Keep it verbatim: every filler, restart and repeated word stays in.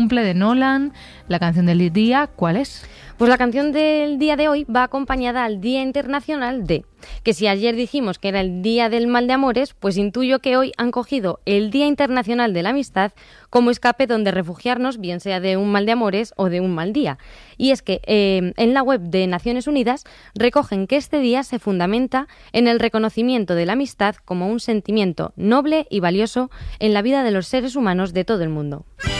cumple de Nolan. La canción del día, ¿cuál es? Pues la canción del día de hoy va acompañada al Día Internacional de, que si ayer dijimos que era el Día del Mal de Amores, pues intuyo que hoy han cogido el Día Internacional de la Amistad como escape donde refugiarnos, bien sea de un mal de amores o de un mal día. Y es que eh, en la web de Naciones Unidas recogen que este día se fundamenta en el reconocimiento de la amistad como un sentimiento noble y valioso en la vida de los seres humanos de todo el mundo.